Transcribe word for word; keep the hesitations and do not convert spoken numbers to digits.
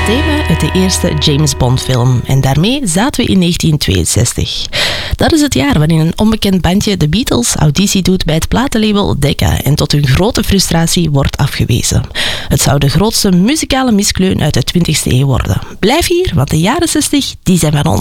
thema uit de eerste James Bond film en daarmee zaten we in negentien tweeënzestig. Dat is het jaar waarin een onbekend bandje, de Beatles, auditie doet bij het platenlabel Decca en tot hun grote frustratie wordt afgewezen. Het zou de grootste muzikale miskleun uit de twintigste eeuw worden. Blijf hier, want de jaren zestig, die zijn van ons.